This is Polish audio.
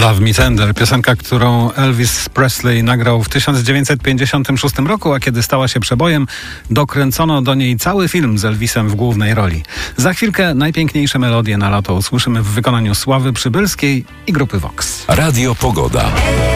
Love Me Tender, piosenka, którą Elvis Presley nagrał w 1956 roku, a kiedy stała się przebojem, dokręcono do niej cały film z Elvisem w głównej roli. Za chwilkę najpiękniejsze melodie na lato usłyszymy w wykonaniu Sławy Przybylskiej i grupy Vox. Radio Pogoda.